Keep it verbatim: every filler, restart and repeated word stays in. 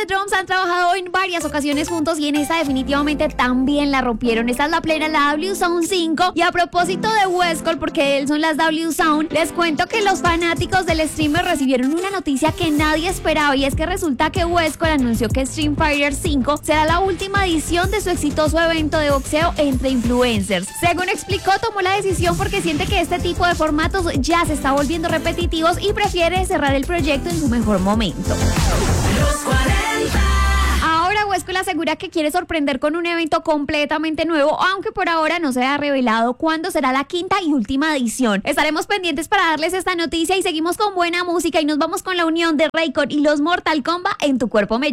Drums han trabajado en varias ocasiones juntos y en esta definitivamente también la rompieron. Esta es la plena, la W Sound cinco. Y a propósito de Westcol, porque él son las W Sound, les cuento que los fanáticos del streamer recibieron una noticia que nadie esperaba, y es que resulta que Westcol anunció que Stream Fighter cinco será la última edición de su exitoso evento de boxeo entre influencers. Según explicó, tomó la decisión porque siente que este tipo de formatos ya se está volviendo repetitivos y prefiere cerrar el proyecto en su mejor momento. Los cuarenta. Ahora Westcol asegura que quiere sorprender con un evento completamente nuevo, aunque por ahora no se ha revelado cuándo será la quinta y última edición. Estaremos pendientes para darles esta noticia y seguimos con buena música y nos vamos con la unión de Raycon y los Mortal Kombat en Tu Cuerpo Me